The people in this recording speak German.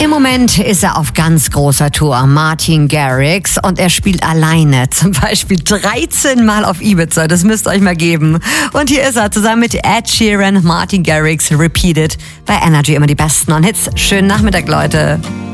Im Moment ist er auf ganz großer Tour, Martin Garrix, und er spielt alleine, zum Beispiel 13 Mal auf Ibiza, das müsst ihr euch mal geben. Und hier ist er zusammen mit Ed Sheeran, Martin Garrix, Repeated, bei Energy immer die besten Hits. Schönen Nachmittag, Leute.